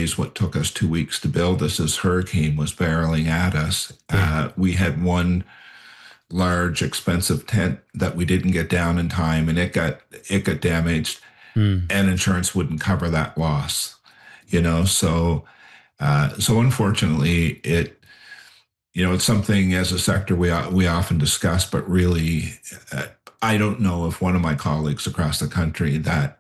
days, what took us 2 weeks to build this hurricane was barreling at us. Yeah. We had one large, expensive tent that we didn't get down in time, and it got damaged, Mm. and insurance wouldn't cover that loss. So unfortunately, it's something as a sector we often discuss, but really, I don't know if one of my colleagues across the country that